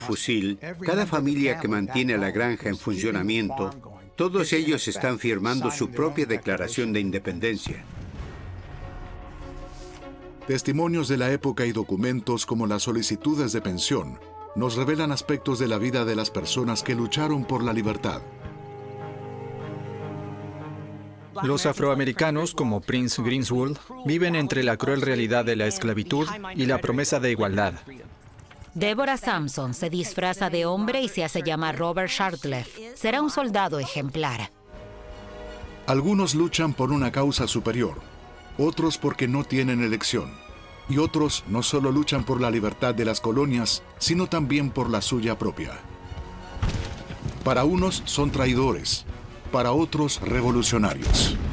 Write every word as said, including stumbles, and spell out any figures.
fusil, cada familia que mantiene la granja en funcionamiento, todos ellos están firmando su propia declaración de independencia. Testimonios de la época y documentos como las solicitudes de pensión nos revelan aspectos de la vida de las personas que lucharon por la libertad. Los afroamericanos, como Prince Greenswald, viven entre la cruel realidad de la esclavitud y la promesa de igualdad. Deborah Sampson se disfraza de hombre y se hace llamar Robert Shartleff. Será un soldado ejemplar. Algunos luchan por una causa superior, otros porque no tienen elección, y otros no solo luchan por la libertad de las colonias, sino también por la suya propia. Para unos son traidores, para otros revolucionarios.